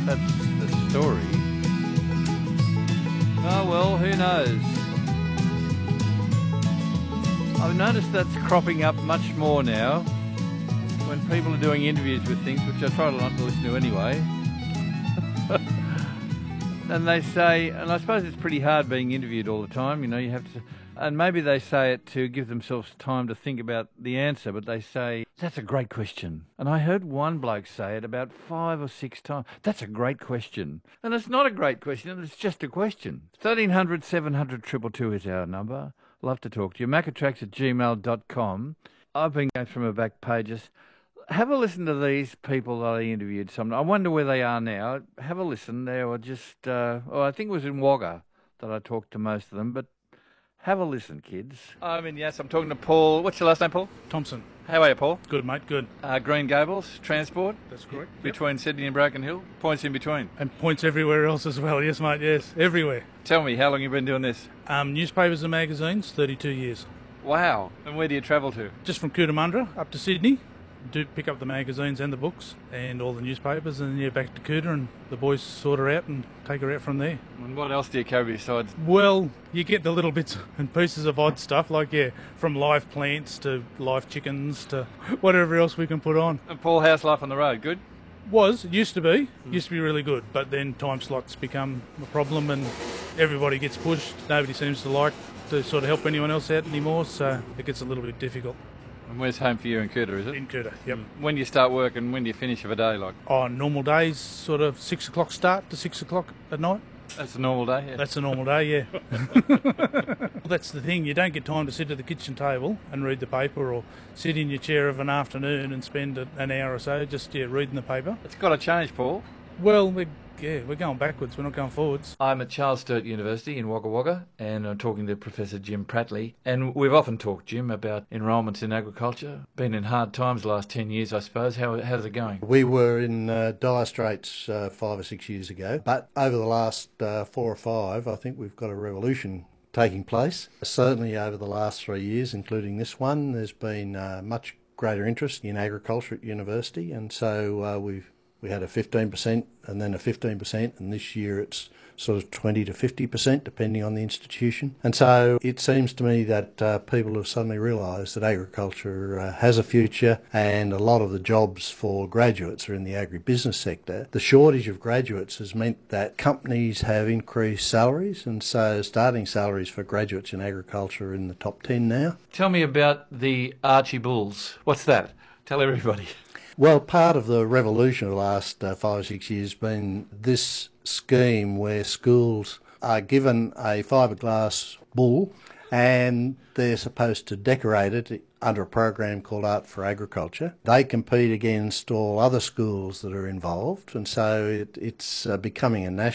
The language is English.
that's the story. Oh well, who knows? I've noticed that's cropping up much more now when people are doing interviews with things, which I try not to listen to anyway. And they say, and I suppose it's pretty hard being interviewed all the time, you know, you have to, and maybe they say it to give themselves time to think about the answer, but they say, that's a great question. And I heard one bloke say it about 5 or 6 times. That's a great question. And it's not a great question, it's just a question. 1300 700 222 is our number. Love to talk to you. macatrax@gmail.com. I've been going through my back pages. Have a listen to these people that I interviewed. I wonder where they are now. Have a listen. They were just, I think it was in Wagga that I talked to most of them, but have a listen, kids. Yes, I'm talking to Paul. What's your last name, Paul? Thompson. How are you, Paul? Good, mate, good. Green Gables, Transport. That's correct. Between Sydney and Broken Hill. Points in between. And points everywhere else as well, yes, mate, yes, everywhere. Tell me, how long have you been doing this? Newspapers and magazines, 32 years. Wow. And where do you travel to? Just from Cootamundra up to Sydney. Do pick up the magazines and the books and all the newspapers, and then back to Cooter, and the boys sort her out and take her out from there. And what else do you carry besides? Well, you get the little bits and pieces of odd stuff, like, from live plants to live chickens to whatever else we can put on. And Paul, how's life on the road? Good? It used to be really good, but then time slots become a problem and everybody gets pushed. Nobody seems to like to sort of help anyone else out anymore, so it gets a little bit difficult. And where's home for you in Cooter, is it? In Cooter, yep. When do you start work and when do you finish of a day, like? On normal days, sort of 6 o'clock start to 6 o'clock at night. That's a normal day, yeah. That's a normal day, yeah. That's the thing, you don't get time to sit at the kitchen table and read the paper, or sit in your chair of an afternoon and spend an hour or so just reading the paper. It's got to change, Paul. Well, we're going backwards, we're not going forwards. I'm at Charles Sturt University in Wagga Wagga, and I'm talking to Professor Jim Prattley. And we've often talked, Jim, about enrolments in agriculture. Been in hard times the last 10 years, I suppose. How's it going? We were in dire straits 5 or 6 years ago, but over the last 4 or 5, I think we've got a revolution taking place. Certainly over the last 3 years, including this one, there's been much greater interest in agriculture at university, and so we had a 15% and then a 15%, and this year it's sort of 20 to 50%, depending on the institution. And so it seems to me that people have suddenly realised that agriculture has a future, and a lot of the jobs for graduates are in the agribusiness sector. The shortage of graduates has meant that companies have increased salaries, and so starting salaries for graduates in agriculture are in the top 10 now. Tell me about the Archie Bulls. What's that? Tell everybody. Well, part of the revolution of the last 5 or 6 years has been this scheme where schools are given a fiberglass bull and they're supposed to decorate it under a program called Art for Agriculture. They compete against all other schools that are involved, and so it's becoming a national